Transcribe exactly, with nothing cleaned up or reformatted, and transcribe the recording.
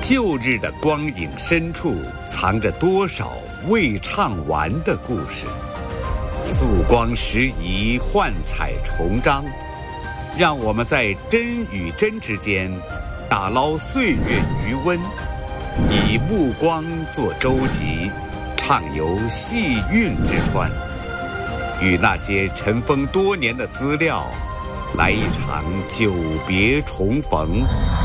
旧日的光影深处，藏着多少未唱完的故事。素光时移，幻彩重张，让我们在真与真之间打捞岁月余温，以目光作舟楫，畅游细韵之川，与那些尘封多年的资料来一场久别重逢。